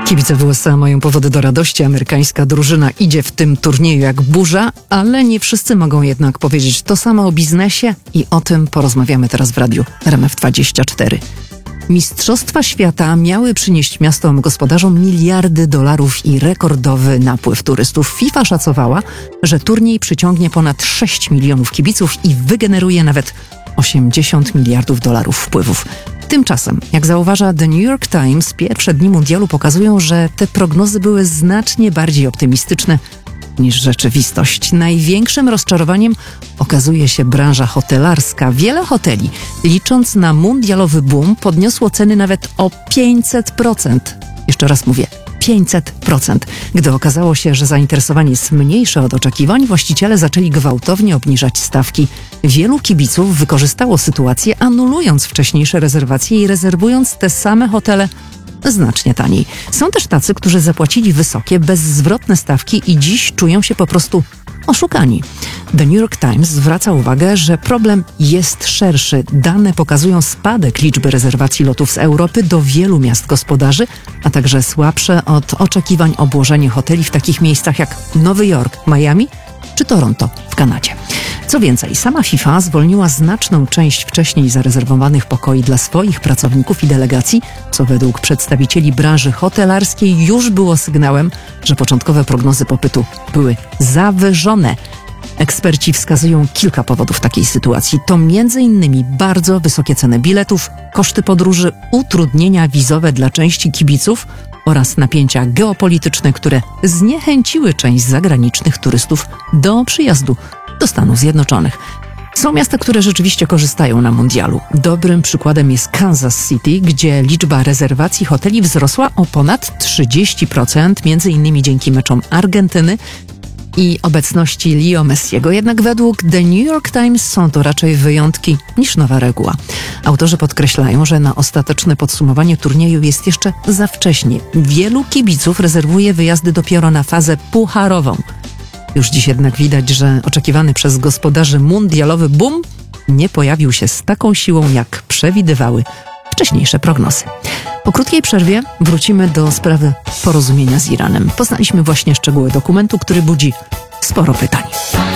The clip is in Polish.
Kibice w USA mają powody do radości. Amerykańska drużyna idzie w tym turnieju jak burza, ale nie wszyscy mogą jednak powiedzieć to samo o biznesie i o tym porozmawiamy teraz w radiu RMF24. Mistrzostwa świata miały przynieść miastom gospodarzom miliardy dolarów i rekordowy napływ turystów. FIFA szacowała, że turniej przyciągnie ponad 6 milionów kibiców i wygeneruje nawet 80 miliardów dolarów wpływów. Tymczasem, jak zauważa The New York Times, pierwsze dni mundialu pokazują, że te prognozy były znacznie bardziej optymistyczne niż rzeczywistość. Największym rozczarowaniem okazuje się branża hotelarska. Wiele hoteli, licząc na mundialowy boom, podniosło ceny nawet o 500%. Jeszcze raz mówię, 500%. Gdy okazało się, że zainteresowanie jest mniejsze od oczekiwań, właściciele zaczęli gwałtownie obniżać stawki. Wielu kibiców wykorzystało sytuację, anulując wcześniejsze rezerwacje i rezerwując te same hotele znacznie taniej. Są też tacy, którzy zapłacili wysokie, bezzwrotne stawki i dziś czują się po prostu oszukani. The New York Times zwraca uwagę, że problem jest szerszy. Dane pokazują spadek liczby rezerwacji lotów z Europy do wielu miast gospodarzy, a także słabsze od oczekiwań obłożenie hoteli w takich miejscach jak Nowy Jork, Miami czy Toronto w Kanadzie. Co więcej, sama FIFA zwolniła znaczną część wcześniej zarezerwowanych pokoi dla swoich pracowników i delegacji, co według przedstawicieli branży hotelarskiej już było sygnałem, że początkowe prognozy popytu były zawyżone. Eksperci wskazują kilka powodów takiej sytuacji. To m.in. bardzo wysokie ceny biletów, koszty podróży, utrudnienia wizowe dla części kibiców oraz napięcia geopolityczne, które zniechęciły część zagranicznych turystów do przyjazdu do Stanów Zjednoczonych. Są miasta, które rzeczywiście korzystają na mundialu. Dobrym przykładem jest Kansas City, gdzie liczba rezerwacji hoteli wzrosła o ponad 30%, m.in. dzięki meczom Argentyny i obecności Leo Messiego. Jednak według The New York Times są to raczej wyjątki niż nowa reguła. Autorzy podkreślają, że na ostateczne podsumowanie turnieju jest jeszcze za wcześnie. Wielu kibiców rezerwuje wyjazdy dopiero na fazę pucharową. Już dziś jednak widać, że oczekiwany przez gospodarzy mundialowy boom nie pojawił się z taką siłą, jak przewidywały wcześniejsze prognozy. Po krótkiej przerwie wrócimy do sprawy porozumienia z Iranem. Poznaliśmy właśnie szczegóły dokumentu, który budzi sporo pytań.